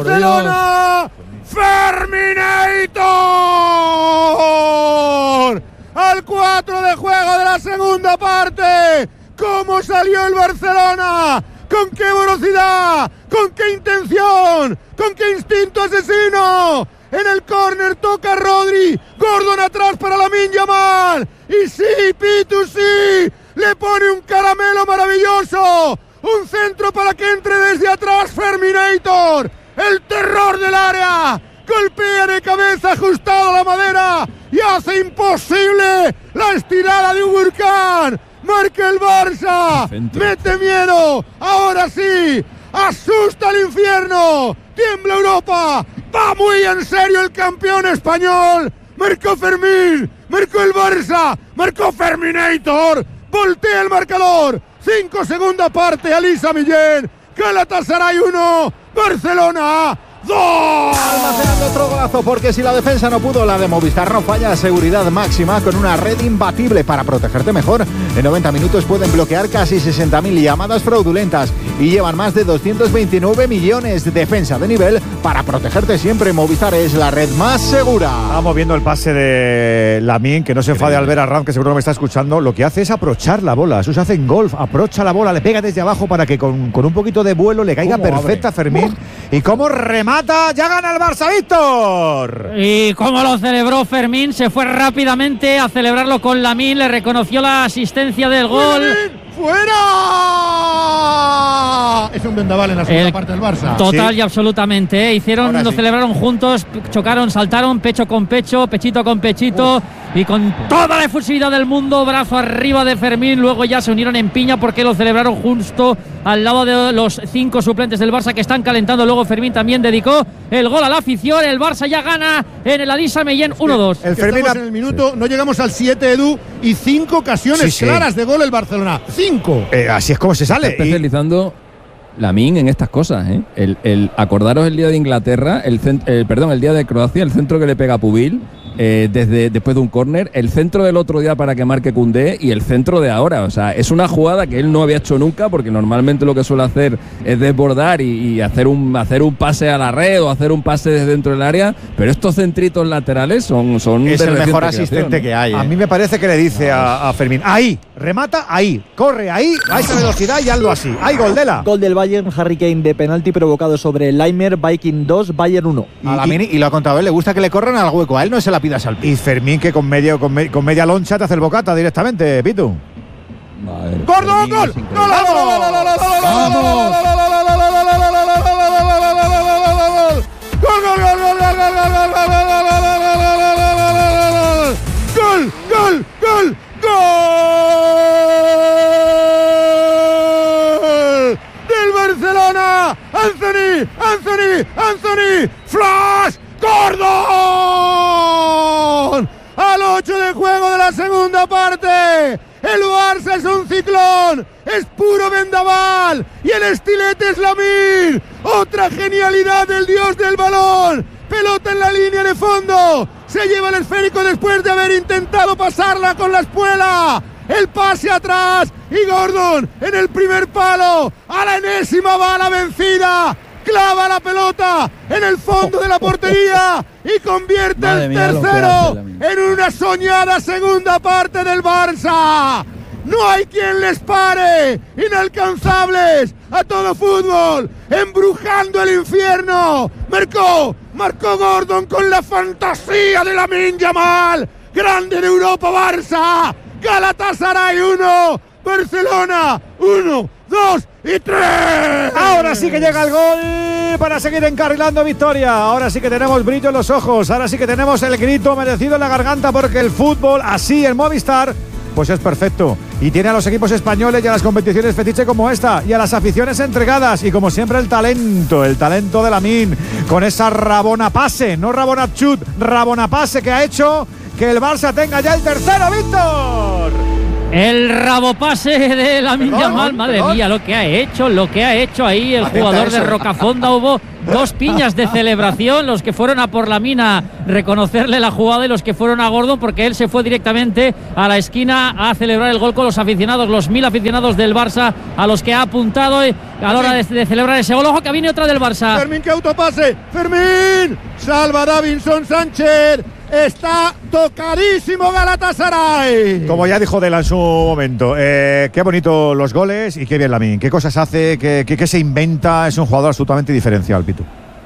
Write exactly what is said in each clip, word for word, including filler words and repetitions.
Barcelona. Ferminator. Al cuatro de juego de la segunda parte. ¿Cómo salió el Barcelona? ¿Con qué velocidad? ¿Con qué intención? ¿Con qué instinto asesino? En el córner toca Rodri. Gordon atrás para Lamine Yamal. Y sí, Pitu, sí. Le pone un caramelo maravilloso. Un centro para que entre desde atrás Ferminator. El terror del área. Golpea de cabeza ajustado a la madera. Y hace imposible la estirada de un huracán. Marca el Barça. Mete miedo. Ahora sí. Asusta el infierno. Tiembla Europa. Va muy en serio el campeón español. Marcó Fermín. Marcó el Barça. Marcó Ferminator. Voltea el marcador. Cinco segunda parte. Alisa Millén. Galatasaray uno. Barcelona dos. Almacenando otro golazo, porque si la defensa no pudo, la de Movistar no falla. Seguridad máxima con una red imbatible para protegerte mejor. En noventa minutos pueden bloquear casi sesenta mil llamadas fraudulentas y llevan más de doscientos veintinueve millones de defensa de nivel para protegerte siempre. Movistar es la red más segura. Estamos viendo el pase de Lamine, que no se enfade al ver a Ram, que seguro me está escuchando. Lo que hace es aprochar la bola. Eso se hace en golf. Aprocha la bola, le pega desde abajo para que con, con un poquito de vuelo le caiga perfecta a Fermín. ¡Oh! Y cómo remata. Ya gana el Barça, Víctor. Y cómo lo celebró Fermín. Se fue rápidamente a celebrarlo con Lamine. Le reconoció la asistencia del gol. ¡Fuera! Es un vendaval en la segunda el, parte del Barça. Total sí. y absolutamente. ¿eh? Hicieron, Ahora lo sí. celebraron juntos, chocaron, saltaron, pecho con pecho, pechito con pechito. Uf. Y con toda la efusividad del mundo, brazo arriba de Fermín. Luego ya se unieron en piña porque lo celebraron justo al lado de los cinco suplentes del Barça que están calentando. Luego Fermín también dedicó el gol a la afición. El Barça ya gana en el Alisa Mellén uno dos. El Fermín en el minuto, sí. No llegamos al siete, Edu, y cinco ocasiones sí, sí. claras de gol el Barcelona. Cinco. Eh, así es como se sale. Está especializando y... Lamine en estas cosas, ¿eh? El, el, acordaros el día de Inglaterra, el, cent, el perdón, el día de Croacia, el centro que le pega a Pubil. Eh, desde después de un córner, el centro del otro día para que marque Koundé y el centro de ahora. O sea, es una jugada que él no había hecho nunca, porque normalmente lo que suele hacer es desbordar y, y hacer un hacer un pase a la red o hacer un pase desde dentro del área, pero estos centritos laterales son, son es el mejor asistente creación, ¿no? que hay. ¿eh? A mí me parece que le dice a, a Fermín, ahí, remata ahí, corre ahí, a esa velocidad y hazlo así. ¡Ay, Goldela! Gol del Bayern, Harry Kane de penalti provocado sobre Leimer, Viking dos, Bayern uno. A la mini, y lo ha contado él, le gusta que le corran al hueco, a él no se la pidas al piso. Y Fermín, que con, medio, con, me, con media loncha te hace el bocata directamente, Pitu. ¡Gordo, gol! ¡Gol! ¡Gol, gol, gol, gol! ¡Del Barcelona! ¡Anthony, Anthony, Anthony! ¡Flash! ¡Gordon! Al ocho de juego de la segunda parte. El Barça es un ciclón. Es puro vendaval. Y el estilete es Lamine. Otra genialidad del dios del balón. Pelota en la línea de fondo. Se lleva el esférico después de haber intentado pasarla con la espuela. El pase atrás. Y Gordon en el primer palo. A la enésima bala vencida. Clava la pelota en el fondo de la portería y convierte Madre el tercero en una soñada segunda parte del Barça. No hay quien les pare. Inalcanzables a todo fútbol, embrujando el infierno. Marcó, marcó Gordon con la fantasía de Lamine Yamal. Grande de Europa, Barça. Galatasaray uno, Barcelona uno, dos y tres. Ahora sí que llega el gol para seguir encarrilando victoria. Ahora sí que tenemos brillo en los ojos. Ahora sí que tenemos el grito merecido en la garganta, porque el fútbol así en Movistar pues es perfecto. Y tiene a los equipos españoles y a las competiciones fetiche como esta, y a las aficiones entregadas, y como siempre el talento, el talento de Lamine, con esa rabona pase, no rabona chut, rabona pase que ha hecho que el Barça tenga ya el tercero, Víctor. El rabopase de Lamine Yamal, madre perdón. mía, lo que ha hecho, lo que ha hecho ahí el Atenta jugador de Rocafonda. Hubo dos piñas de celebración, los que fueron a por Lamine reconocerle la jugada y los que fueron a Gordon, porque él se fue directamente a la esquina a celebrar el gol con los aficionados, los mil aficionados del Barça a los que ha apuntado a la hora de, de celebrar ese gol. Ojo que viene otra del Barça. Fermín, que autopase, Fermín, salva Davinson Sánchez. Está tocadísimo Galatasaray. Como ya dijo Dela en su momento, eh, qué bonito los goles y qué bien Lamine. Qué cosas hace, qué, qué, qué se inventa. Es un jugador absolutamente diferencial, Pitu.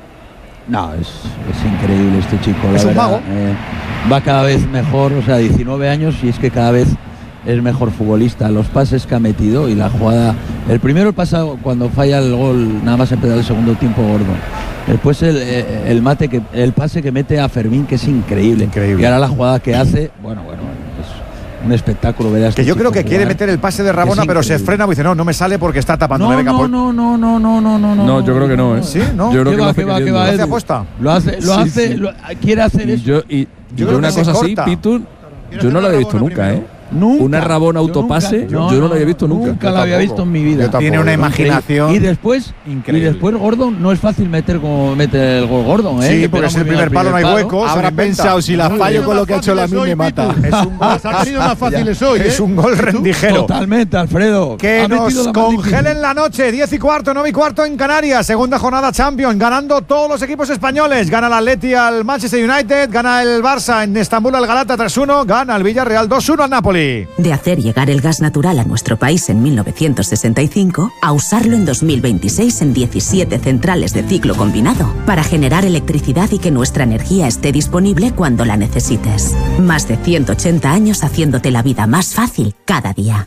No, es, es increíble este chico. Es la un verdad, mago. Eh, va cada vez mejor, o sea, diecinueve años y es que cada vez es mejor futbolista. Los pases que ha metido y la jugada. El primero el pasa cuando falla el gol, nada más empezar el segundo tiempo gordo. Después el, el mate que el pase que mete a Fermín, que es increíble. increíble. Y ahora la jugada que hace, bueno, bueno, es un espectáculo ver a este Que yo creo que jugar. quiere meter el pase de Rabona, pero se frena y dice, no, no me sale porque está tapando. No, venga, no, por... no, no, no, no, no, no, no. No, yo creo que no, ¿eh? Sí, ¿no? Yo creo ¿Qué que va, lo hace qué va, qué queriendo. va, ¿Lo hace Edu? aposta? Lo hace, lo Sí, hace, sí. Lo, quiere hacer Y eso. yo, y, Yo yo creo una que se cosa así, corta. Pitu, yo no lo había visto nunca, ¿eh? Nunca. Una Rabona Yo autopase, nunca- yo no lo había visto nunca. Nunca Yo lo había tampoco. visto en mi vida. Yo tampoco. Tiene una imaginación Y después, increíble. y después Gordon, no es fácil meter como mete el gol Gordon, ¿eh? Sí, Que porque pega es muy el bien primer al palo, no hay palo. huecos. Habrá se inventa. pensado, si la No, fallo no, con no, lo que ha hecho fáciles Lamine hoy, me mata. Pitu. Es un, Las ha tenido más fáciles hoy, ¿eh? es un gol rendijero. Totalmente, Alfredo. Que Ha metido nos la más congelen difícil. la noche, diez y cuarto, nueve y cuarto en Canarias, segunda jornada Champions, ganando todos los equipos españoles. Gana el Atleti al Manchester United, gana el Barça en Estambul al Galata tres uno, gana el Villarreal dos uno al Napoli. De hacer llegar el gas natural a nuestro país en mil novecientos sesenta y cinco a usarlo en dos mil veintiséis en diecisiete centrales de ciclo combinado para generar electricidad y que nuestra energía esté disponible cuando la necesites. Más de ciento ochenta años haciéndote la vida más fácil cada día.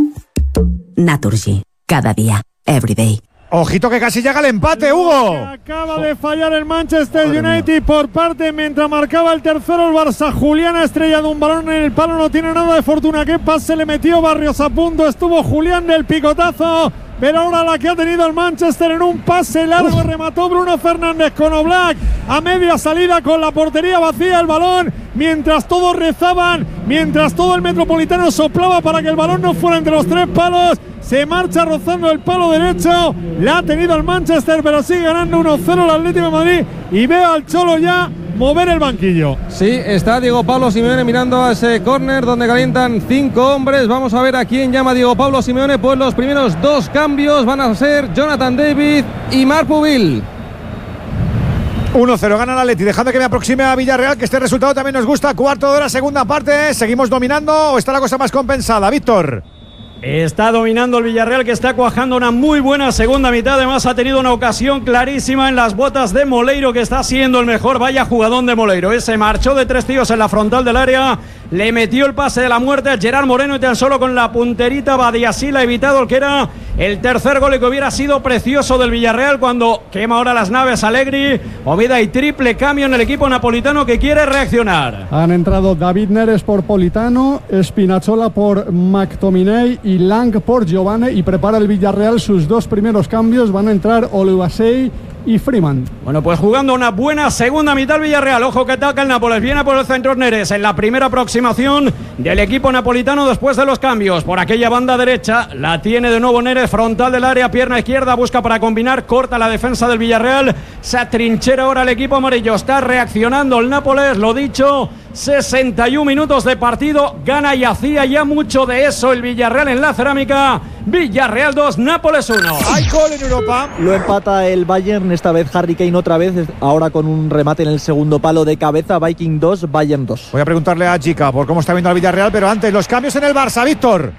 Naturgy. Cada día. Every day. Ojito que casi llega el empate, Hugo. Acaba de fallar el Manchester United por parte mientras marcaba el tercero el Barça. Julián ha estrellado un balón en el palo, no tiene nada de fortuna. ¿Qué pase le metió Barrios a punto? Estuvo Julián del picotazo, pero ahora la que ha tenido el Manchester en un pase largo. Uf. Remató Bruno Fernández con Oblak a media salida con la portería vacía el balón. Mientras todos rezaban, mientras todo el Metropolitano soplaba para que el balón no fuera entre los tres palos, se marcha rozando el palo derecho. La ha tenido el Manchester, pero sigue ganando uno cero el Atlético de Madrid. Y veo al Cholo ya mover el banquillo. Sí, está Diego Pablo Simeone mirando a ese córner donde calientan cinco hombres. Vamos a ver a quién llama Diego Pablo Simeone. Pues los primeros dos cambios van a ser Jonathan David y Marc Pubil. uno cero gana el Atleti, dejando que me aproxime a Villarreal, que este resultado también nos gusta. Cuarto de hora, segunda parte. ¿Seguimos dominando o está la cosa más compensada? Víctor. Está dominando el Villarreal, que está cuajando una muy buena segunda mitad. Además ha tenido una ocasión clarísima en las botas de Moleiro, que está siendo el mejor. Vaya jugadón de Moleiro. Ese marchó de tres tiros en la frontal del área. Le metió el pase de la muerte a Gerard Moreno y tan solo con la punterita Badiashile ha evitado el que era el tercer gol y que hubiera sido precioso del Villarreal cuando quema ahora las naves Allegri. Oviedo y triple cambio en el equipo napolitano que quiere reaccionar. Han entrado David Neres por Politano, Spinazzola por McTominay y Lang por Giovane, y prepara el Villarreal sus dos primeros cambios. Van a entrar Oluwasei y Freeman. Bueno, pues jugando una buena segunda mitad el Villarreal. Ojo que ataca el Nápoles, viene por el centro Neres en la primera aproximación del equipo napolitano después de los cambios. Por aquella banda derecha la tiene de nuevo Neres, frontal del área, pierna izquierda, busca para combinar, corta la defensa del Villarreal, se atrinchera ahora el equipo amarillo, está reaccionando el Nápoles, lo dicho, sesenta y un minutos de partido, gana y hacía ya mucho de eso el Villarreal en la cerámica. Villarreal dos, Nápoles uno. Hay gol en Europa. Lo empata el Bayern, esta vez Harry Kane otra vez, ahora con un remate en el segundo palo de cabeza. Viking dos, Bayern dos. Voy a preguntarle a Chica por cómo está viendo al Villarreal, pero antes los cambios en el Barça, Víctor.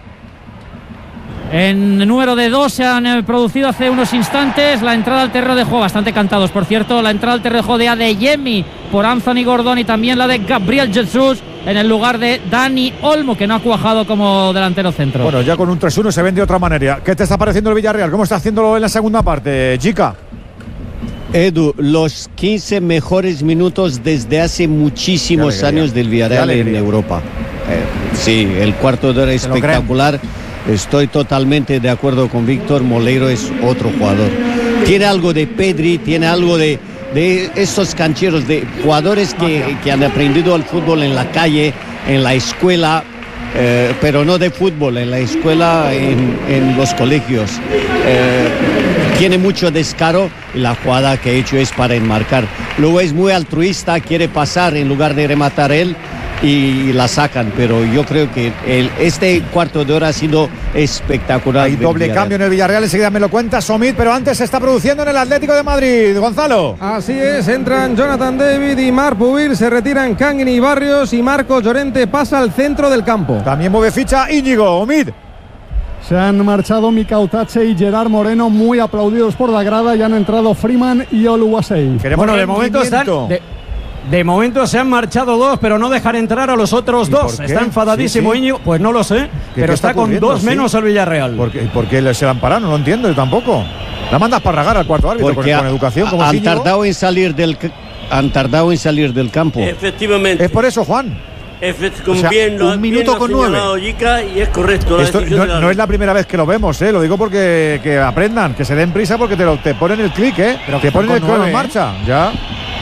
En número de dos se han eh, producido hace unos instantes. La entrada al terreno de juego, bastante cantados por cierto, la entrada al terreno de juego de Adeyemi por Anthony Gordon y también la de Gabriel Jesus en el lugar de Dani Olmo, que no ha cuajado como delantero centro. Bueno, ya con un tres uno se ven de otra manera. ¿Qué te está pareciendo el Villarreal? ¿Cómo está haciéndolo en la segunda parte, Chica? Edu, los quince mejores minutos desde hace muchísimos años del Villarreal en Europa. Eh, sí, el cuarto de hora espectacular. Estoy totalmente de acuerdo con Víctor. Moleiro es otro jugador. Tiene algo de Pedri, tiene algo de, de estos cancheros, de jugadores que, que han aprendido el fútbol en la calle, en la escuela. eh, pero no de fútbol, en la escuela, en, en los colegios. Eh, tiene mucho descaro y la jugada que ha hecho es para enmarcar. Luego es muy altruista, quiere pasar en lugar de rematar él y la sacan, pero yo creo que el, este cuarto de hora ha sido espectacular. Hay doble cambio en el Villarreal, enseguida me lo cuenta Somit, pero antes se está produciendo en el Atlético de Madrid. Gonzalo. Así es, entran Jonathan David y Marc Pubil, se retiran Kangin y Barrios y Marcos Llorente pasa al centro del campo. También mueve ficha Íñigo, Omid. Se han marchado Mika Utache y Gerard Moreno, muy aplaudidos por la grada, y han entrado Freeman y Oluwasei. Bueno, de momento están... De... De momento se han marchado dos, pero no dejan entrar a los otros dos. Está enfadadísimo sí, sí. Íñigo, pues no lo sé, pero está, está con dos sí. menos el Villarreal. ¿Por qué, ¿Por qué se la han parado? No lo entiendo yo tampoco. La mandas para ragar al cuarto árbitro con, con educación como han tardado en salir del han tardado en salir del campo. Efectivamente. Es por eso, Juan. Efect con o sea, bien, un minuto bien con nueve. Yica, y es correcto. Esto no, no es la primera vez que lo vemos, ¿eh? Lo digo porque que aprendan, que se den prisa porque te, lo, te ponen el clic, ¿eh? Pero te ponen el crono en marcha. ¿eh? Ya.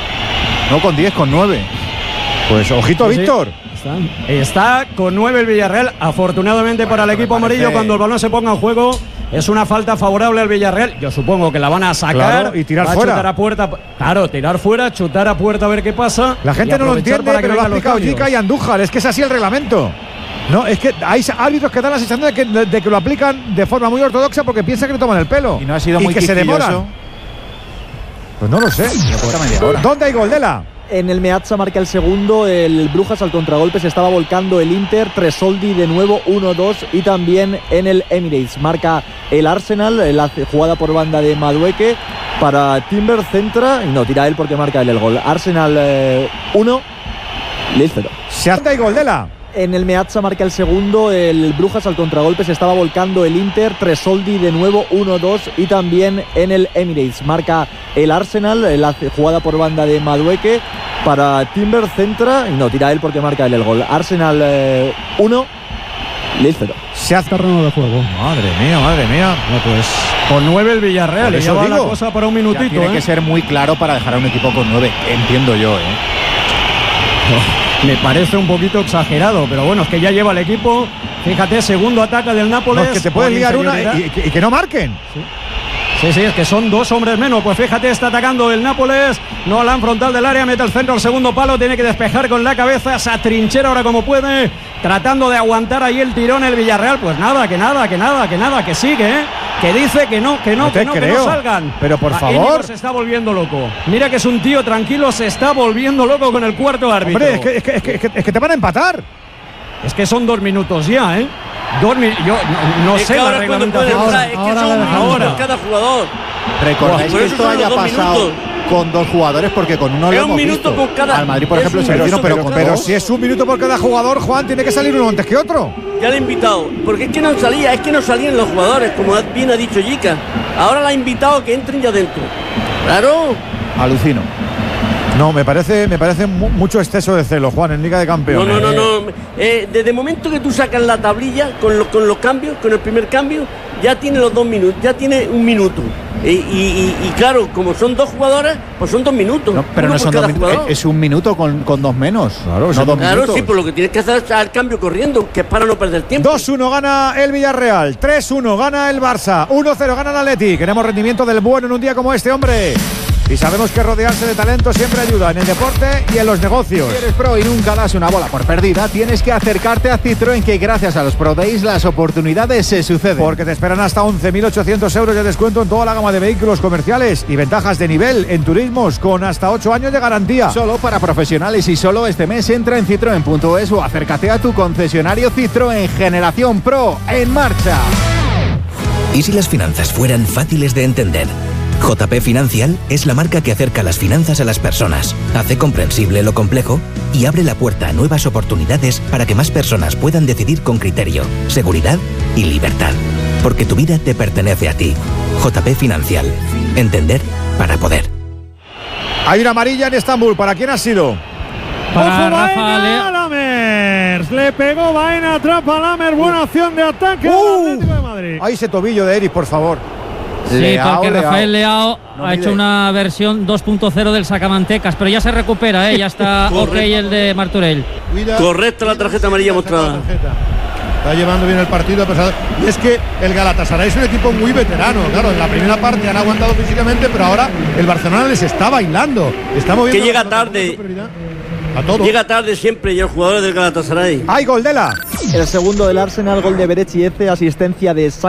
No con diez, con nueve. Pues ojito, sí, Víctor. Está, está con nueve el Villarreal. Afortunadamente para el equipo amarillo, cuando el balón se ponga en juego, es una falta favorable al Villarreal. Yo supongo que la van a sacar, claro, y tirar va fuera. A chutar a puerta. Claro, tirar fuera, chutar a puerta a ver qué pasa. La gente no lo entiende, para que pero lo ha explicado Yica y Andújar. Es que es así el reglamento. No, es que hay árbitros que dan la sensación de que, de, de que lo aplican de forma muy ortodoxa porque piensan que le toman el pelo. Y no ha sido y muy que se demoran. Pues no lo sé. ¿Dónde hay gol de la? En el Meazza marca el segundo, el Brujas al contragolpe se estaba volcando el Inter, Tresoldi de nuevo uno dos, y también en el Emirates marca el Arsenal, la jugada por banda de Madueke para Timber, centra y no, tira él porque marca él el gol. Arsenal uno, eh, Lille cero. ¿Se hace gol de la? En el Meazza marca el segundo, el Brujas al contragolpe se estaba volcando el Inter, Tresoldi de nuevo uno dos, y también en el Emirates marca el Arsenal, la jugada por banda de Madueke para Timber, centra y no, tira él porque marca él el gol. Arsenal uno, eh, Lille cero. Se hace terreno de juego. Madre mía, madre mía. No, pues con nueve el Villarreal, y ya va la cosa para un minutito. Ya tiene ¿eh? que ser muy claro para dejar a un equipo con nueve, entiendo yo, ¿eh? Me parece un poquito exagerado, pero bueno, es que ya lleva el equipo. Fíjate, segundo ataque del Nápoles. No, es que te pueden liar una y, y, y que no marquen. Sí. Sí, sí, es que son dos hombres menos. Pues fíjate, está atacando el Nápoles. No la frontal del área, mete el centro al segundo palo. Tiene que despejar con la cabeza. Se atrinchera ahora como puede, tratando de aguantar ahí el tirón el Villarreal. Pues nada, que nada, que nada, que nada, que sigue, ¿eh? Que dice que no, que no, no que no, creo. que no salgan. Pero por favor. Íñigo se está volviendo loco. Mira que es un tío tranquilo, se está volviendo loco con el cuarto árbitro. Hombre, es que, es que, es que, es que, es que te van a empatar. Es que son dos minutos ya, ¿eh? Dos mi yo no, no sé la reglamentación. Ahora, es que ahora, son ahora. Por cada jugador. Recordáis que esto haya pasado minutos. con dos jugadores porque con uno es lo hemos un minuto visto. Por cada, Al Madrid, por ejemplo, se pero, vino, pero, pero, con pero dos. si es un minuto por cada jugador, Juan, tiene que salir uno antes que otro. Ya le he invitado, porque es que no salía, es que no salían los jugadores, como bien ha dicho Yica. Ahora le ha invitado que entren ya dentro. Claro. Alucino. No, me parece, me parece mucho exceso de celo, Juan, en Liga de Campeones. No, no, no, no. Eh, desde el momento que tú sacas la tablilla con los, con los cambios, con el primer cambio, ya tiene los dos minutos, ya tiene un minuto. Y, y, y, y claro, como son dos jugadoras, pues son dos minutos. No, pero no son dos minutos, es un minuto con, con dos menos. Claro, no dos claro minutos. Sí, por lo que tienes que hacer es el cambio corriendo, que es para no perder tiempo. dos uno gana el Villarreal, tres uno gana el Barça, uno cero gana el Atleti. Queremos rendimiento del bueno en un día como este, hombre. Y sabemos que rodearse de talento siempre ayuda en el deporte y en los negocios. Si eres pro y nunca das una bola por perdida, tienes que acercarte a Citroën, que gracias a los Pro Days las oportunidades se suceden. Porque te esperan hasta once mil ochocientos euros de descuento en toda la gama de vehículos comerciales y ventajas de nivel en turismos con hasta ocho años de garantía. Solo para profesionales y solo este mes entra en citroen punto es o acércate a tu concesionario Citroën. Generación Pro en marcha. ¿Y si las finanzas fueran fáciles de entender? J P Financial es la marca que acerca las finanzas a las personas, hace comprensible lo complejo y abre la puerta a nuevas oportunidades para que más personas puedan decidir con criterio, seguridad y libertad. Porque tu vida te pertenece a ti. J P Financial. Entender para poder. Hay una amarilla en Estambul. ¿Para quién ha sido? Para Rafa Lammers. Le pegó Baena, atrapa Lammers. Buena acción de ataque del Atlético de Madrid. Ahí ese tobillo de Eric, por favor. Sí, Leao, porque Leao. Rafael Leao no ha mide. hecho una versión dos punto cero del sacamantecas, pero ya se recupera, ¿eh? Ya está ok el de Martorell. Correcta la tarjeta amarilla mostrada. está llevando bien el partido a pesar. Y es que el Galatasaray es un equipo muy veterano, claro, en la primera parte han aguantado físicamente, pero ahora el Barcelona les está bailando, está moviendo. Que llega tarde. A todo. Llega tarde siempre y los jugadores del Galatasaray. ¡Ay, gol de la! El segundo del Arsenal, gol de Berechieze, asistencia de